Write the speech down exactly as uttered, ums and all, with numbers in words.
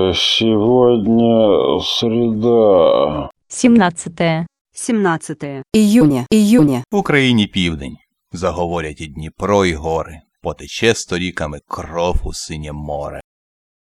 Сегодня среда. семнадцатое. семнадцатое июня, июня. В Україні південь. Заговорять і Дніпро, і гори. Потече сторіками кров у синє море.